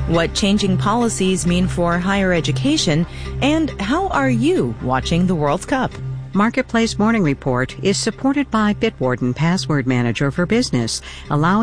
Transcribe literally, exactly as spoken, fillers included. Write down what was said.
what changing policies mean for higher education, and how are you watching the World Cup? Marketplace Morning Report is supported by Bitwarden Password Manager for Business, allowing